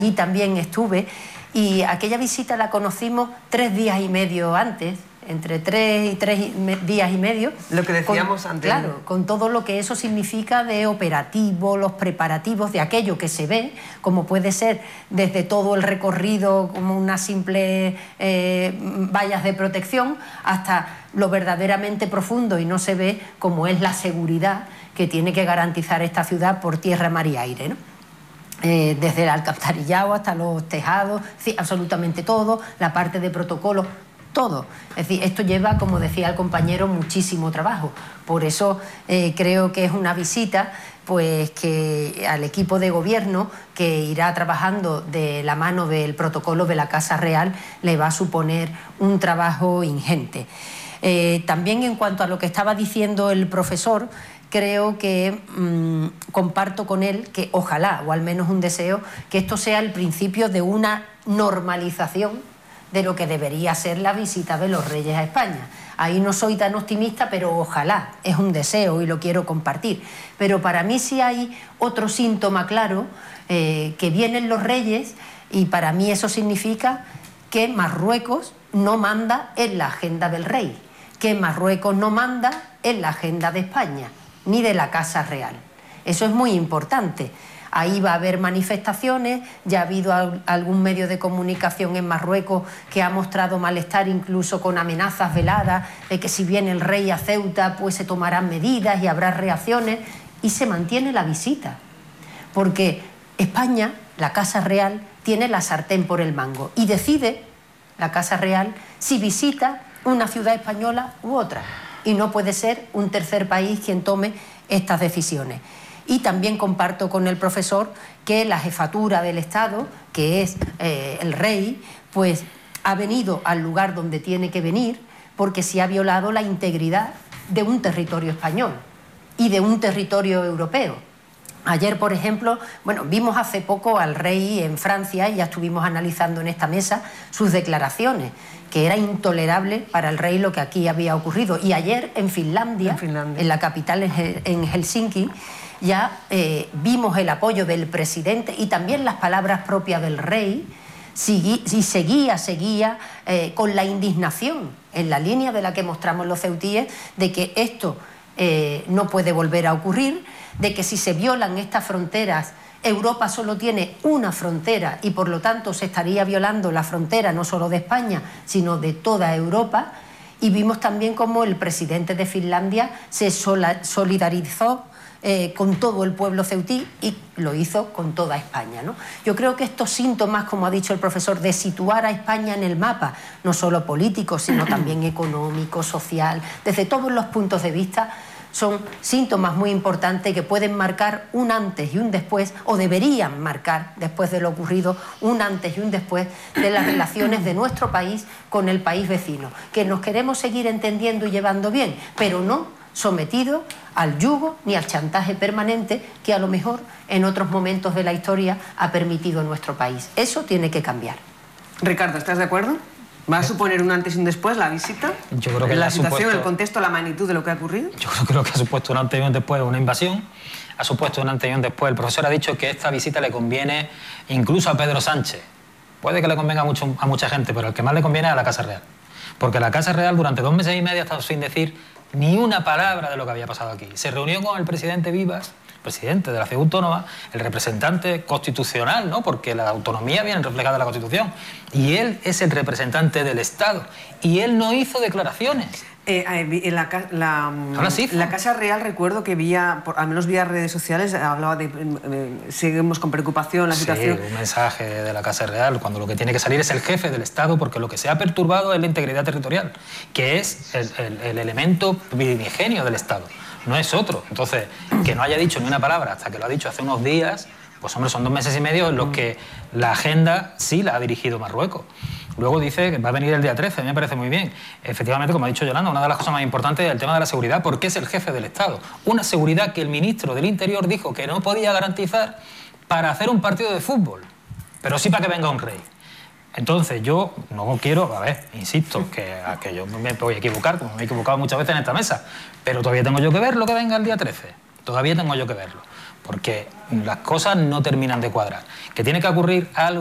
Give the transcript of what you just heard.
Y también estuve, y aquella visita la conocimos 3 días y medio antes, entre 3 días y medio. Lo que decíamos antes. Claro, con todo lo que eso significa de operativo, los preparativos de aquello que se ve, como puede ser desde todo el recorrido como una simple vallas de protección, hasta lo verdaderamente profundo y no se ve, como es la seguridad que tiene que garantizar esta ciudad por tierra, mar y aire, ¿no? Desde el alcantarillado hasta los tejados, sí, absolutamente todo, la parte de protocolo, todo. Es decir, esto lleva, como decía el compañero, muchísimo trabajo. Por eso creo que es una visita pues que al equipo de gobierno que irá trabajando de la mano del protocolo de la Casa Real le va a suponer un trabajo ingente. También en cuanto a lo que estaba diciendo el profesor, creo que comparto con él que ojalá, o al menos un deseo, que esto sea el principio de una normalización de lo que debería ser la visita de los Reyes a España. Ahí no soy tan optimista, pero ojalá, es un deseo y lo quiero compartir. Pero para mí sí hay otro síntoma claro, que vienen los Reyes, y para mí eso significa que Marruecos no manda en la agenda del rey, que Marruecos no manda en la agenda de España, ni de la Casa Real. Eso es muy importante. Ahí va a haber manifestaciones, ya ha habido algún medio de comunicación en Marruecos que ha mostrado malestar, incluso con amenazas veladas, de que si viene el rey a Ceuta pues se tomarán medidas y habrá reacciones, y se mantiene la visita. Porque España, la Casa Real, tiene la sartén por el mango y decide, la Casa Real, si visita una ciudad española u otra. Y no puede ser un tercer país quien tome estas decisiones. Y también comparto con el profesor que la jefatura del Estado, que es el rey, pues ha venido al lugar donde tiene que venir porque se ha violado la integridad de un territorio español y de un territorio europeo. Ayer, por ejemplo, bueno, vimos hace poco al rey en Francia y ya estuvimos analizando en esta mesa sus declaraciones, que era intolerable para el rey lo que aquí había ocurrido. Y ayer en Finlandia, en la capital, en Helsinki, ya vimos el apoyo del presidente y también las palabras propias del rey, y seguía con la indignación en la línea de la que mostramos los ceutíes, de que esto no puede volver a ocurrir, de que si se violan estas fronteras, Europa solo tiene una frontera y por lo tanto se estaría violando la frontera no solo de España, sino de toda Europa. Y vimos también cómo el presidente de Finlandia se solidarizó con todo el pueblo ceutí y lo hizo con toda España, ¿no? Yo creo que estos síntomas, como ha dicho el profesor, de situar a España en el mapa, no solo político, sino también económico, social, desde todos los puntos de vista, son síntomas muy importantes que pueden marcar un antes y un después, o deberían marcar, después de lo ocurrido, un antes y un después de las relaciones de nuestro país con el país vecino, que nos queremos seguir entendiendo y llevando bien, pero no sometidos al yugo ni al chantaje permanente que a lo mejor en otros momentos de la historia ha permitido nuestro país. Eso tiene que cambiar. Ricardo, ¿estás de acuerdo? ¿Va a suponer un antes y un después la visita? Yo creo que la situación, el contexto, la magnitud de lo que ha ocurrido. Yo creo que ha supuesto un antes y un después una invasión, ha supuesto un antes y un después. El profesor ha dicho que esta visita le conviene incluso a Pedro Sánchez. Puede que le convenga mucho a mucha gente, pero el que más le conviene es a la Casa Real. Porque la Casa Real durante 2 meses y medio ha estado sin decir ni una palabra de lo que había pasado aquí. Se reunió con el presidente Vivas, presidente de la ciudad autónoma, el representante constitucional, ¿no? Porque la autonomía viene reflejada en la Constitución, y él es el representante del Estado, y él no hizo declaraciones. La Casa Real, recuerdo que al menos vía redes sociales, hablaba de seguimos con preocupación la situación. Sí, un mensaje de la Casa Real, cuando lo que tiene que salir es el jefe del Estado, porque lo que se ha perturbado es la integridad territorial, que es el elemento primigenio del Estado, no es otro. Entonces, que no haya dicho ni una palabra hasta que lo ha dicho hace unos días, pues hombre, son 2 meses y medio en los que la agenda sí la ha dirigido Marruecos. Luego dice que va a venir el día 13, a mí me parece muy bien. Efectivamente, como ha dicho Yolanda, una de las cosas más importantes es el tema de la seguridad, porque es el jefe del Estado. Una seguridad que el ministro del Interior dijo que no podía garantizar para hacer un partido de fútbol, pero sí para que venga un rey. Entonces yo no quiero, insisto, que yo me voy a equivocar, como me he equivocado muchas veces en esta mesa, pero todavía tengo yo que ver lo que venga el día 13, todavía tengo yo que verlo. porque las cosas no terminan de cuadrar. Que tiene que ocurrir algo